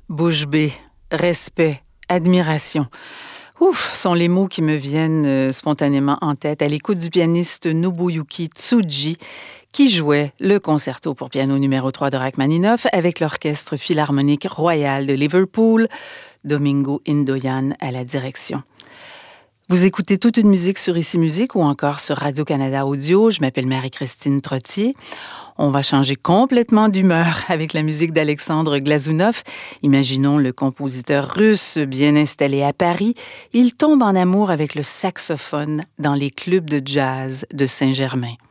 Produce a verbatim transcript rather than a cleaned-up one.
Bouche bée, respect, admiration. Ouf, sont les mots qui me viennent euh, spontanément en tête à l'écoute du pianiste Nobuyuki Tsuji qui jouait le concerto pour piano numéro trois de Rachmaninoff avec l'Orchestre Philharmonique Royal de Liverpool, Domingo Indoyan à la direction. Vous écoutez toute une musique sur Ici Musique ou encore sur Radio-Canada Audio. Je m'appelle Marie-Christine Trottier. On va changer complètement d'humeur avec la musique d'Alexandre Glazunov. Imaginons le compositeur russe bien installé à Paris. Il tombe en amour avec le saxophone dans les clubs de jazz de Saint-Germain.